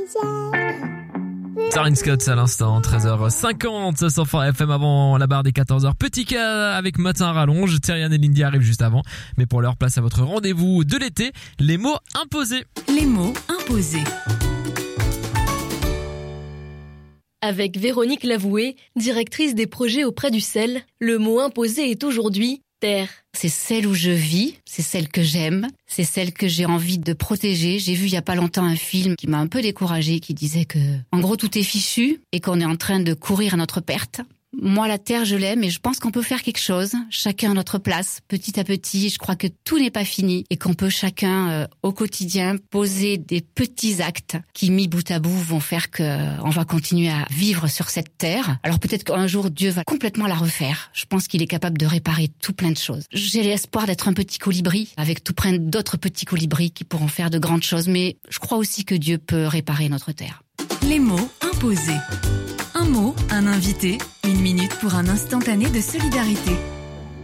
Sarin Scott à l'instant, 13h50 sur Fort FM avant la barre des 14h. Petit cas avec Matin Rallonge, Thériane et Lindy arrivent juste avant. Mais pour l'heure, place à votre rendez-vous de l'été, les mots imposés. Les mots imposés. Avec Véronique Lavoué, directrice des projets auprès du CEL, le mot imposé est aujourd'hui terre. C'est celle où je vis, c'est celle que j'aime, c'est celle que j'ai envie de protéger. J'ai vu il y a pas longtemps un film qui m'a un peu découragée, qui disait que, en gros, tout est fichu et qu'on est en train de courir à notre perte. Moi, la terre, je l'aime et je pense qu'on peut faire quelque chose, chacun à notre place, petit à petit. Je crois que tout n'est pas fini et qu'on peut chacun, au quotidien, poser des petits actes qui, mis bout à bout, vont faire qu'on va continuer à vivre sur cette terre. Alors peut-être qu'un jour, Dieu va complètement la refaire. Je pense qu'il est capable de réparer tout plein de choses. J'ai l'espoir d'être un petit colibri, avec tout plein d'autres petits colibris qui pourront faire de grandes choses, mais je crois aussi que Dieu peut réparer notre terre. Les mots imposés. Un mot, un invité, 1 minute pour un instantané de solidarité.